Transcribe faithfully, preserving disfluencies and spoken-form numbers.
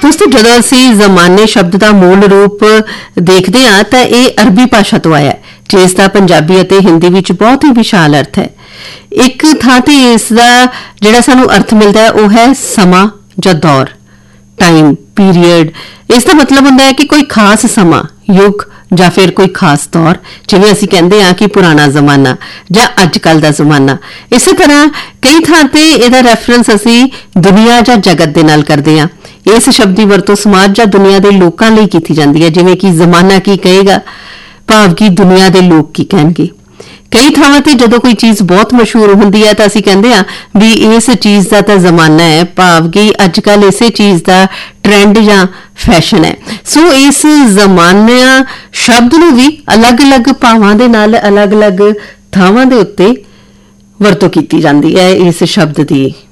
ਦੋਸਤੋ ਜਦੋਂ ਅਸੀਂ ਜ਼ਮਾਨੇ ਸ਼ਬਦ ਦਾ ਮੂਲ ਰੂਪ ਦੇਖਦੇ ਹਾਂ ਤਾਂ ਇਹ ਅਰਬੀ ਭਾਸ਼ਾ ਤੋਂ ਆਇਆ ਹੈ, ਜਿਸ ਦਾ ਪੰਜਾਬੀ ਅਤੇ ਹਿੰਦੀ ਵਿੱਚ ਬਹੁਤ ਹੀ ਵਿਸ਼ਾਲ ਅਰਥ ਹੈ। ਇੱਕ ਥਾਂ ਤੇ ਇਸ ਦਾ ਜਿਹੜਾ ਸਾਨੂੰ ਅਰਥ ਮਿਲਦਾ ਹੈ ਉਹ ਹੈ ਸਮਾਂ ਜਾਂ ਦੌਰ, ਟਾਈਮ ਪੀਰੀਅਡ। ਇਸ ਦਾ ਮਤਲਬ ਹੁੰਦਾ ਹੈ ਕਿ ਕੋਈ ਖਾਸ ਸਮਾਂ, ਯੁੱਗ ਜਾਂ ਫਿਰ ਕੋਈ ਖਾਸ ਦੌਰ, ਜਿਵੇਂ ਅਸੀਂ ਕਹਿੰਦੇ ਹਾਂ ਕਿ ਪੁਰਾਣਾ ਜ਼ਮਾਨਾ ਜਾਂ ਅੱਜ ਕੱਲ੍ਹ ਦਾ ਜ਼ਮਾਨਾ। ਇਸੇ ਤਰ੍ਹਾਂ ਕਈ ਥਾਂ ਤੇ ਇਹਦਾ ਰੈਫਰੈਂਸ ਅਸੀਂ ਦੁਨੀਆ ਜਾਂ ਜਗਤ ਦੇ ਨਾਲ ਕਰਦੇ ਹਾਂ। ਇਸ ਸ਼ਬਦ ਦੀ ਵਰਤੋਂ ਸਮਾਜ ਜਾਂ ਦੁਨੀਆ ਦੇ ਲੋਕਾਂ ਲਈ ਕੀਤੀ ਜਾਂਦੀ ਹੈ, ਜਿਵੇਂ ਕਿ ਜ਼ਮਾਨਾ ਕੀ ਕਹੇਗਾ ਭਾਵ ਕਿ ਦੁਨੀਆ ਦੇ ਲੋਕ ਕੀ ਕਹਿਣਗੇ। ਕਈ ਥਾਵਾਂ ਤੇ ਜਦੋਂ ਕੋਈ ਚੀਜ਼ ਬਹੁਤ ਮਸ਼ਹੂਰ ਹੁੰਦੀ ਹੈ ਤਾਂ ਅਸੀਂ ਕਹਿੰਦੇ ਹਾਂ ਵੀ ਇਸ ਚੀਜ਼ ਦਾ ਤਾਂ ਜ਼ਮਾਨਾ ਹੈ, ਭਾਵ ਕਿ ਅੱਜ ਕੱਲ੍ਹ ਇਸੇ ਚੀਜ਼ ਦਾ ਟ੍ਰੈਂਡ ਜਾਂ ਫੈਸ਼ਨ ਹੈ। ਸੋ ਇਸ ਜ਼ਮਾਨਾ ਸ਼ਬਦ ਨੂੰ ਵੀ ਅਲੱਗ-ਅਲੱਗ ਭਾਵਾਂ ਦੇ ਨਾਲ ਅਲੱਗ-ਅਲੱਗ ਥਾਵਾਂ ਦੇ ਉੱਤੇ ਵਰਤੋਂ ਕੀਤੀ ਜਾਂਦੀ ਹੈ ਇਸ ਸ਼ਬਦ ਦੀ।